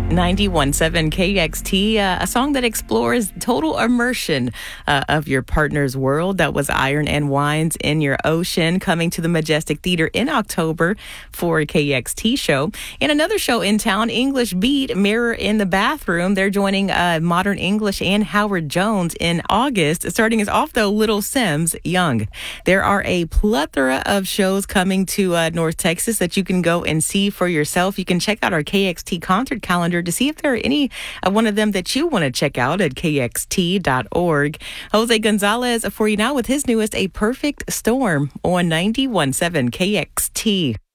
91.7 KXT, a song that explores total immersion of your partner's world. That was Iron and Wines in Your Ocean, coming to the Majestic Theater in October for a KXT show. And another show in town, English Beat, Mirror in the Bathroom. They're joining Modern English and Howard Jones in August. Starting us off, though, Little Simz Young. There are a plethora of shows coming to North Texas that you can go and see for yourself. You can check out our KXT concert calendar to see if there are any one of them that you want to check out at kxt.org. Jose Gonzalez for you now with his newest, A Perfect Storm, on 91.7 KXT.